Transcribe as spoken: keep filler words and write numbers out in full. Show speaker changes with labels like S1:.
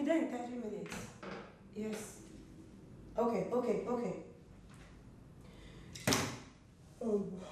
S1: done thirty minutes. Yes. Okay, okay, okay. Um,